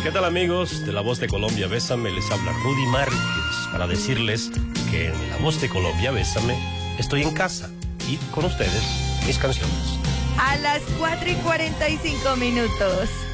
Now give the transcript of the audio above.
¿Qué tal, amigos de La Voz de Colombia? Bésame, les habla Rudy Márquez para decirles que en La Voz de Colombia, Bésame, estoy en casa y con ustedes mis canciones. A las 4:45.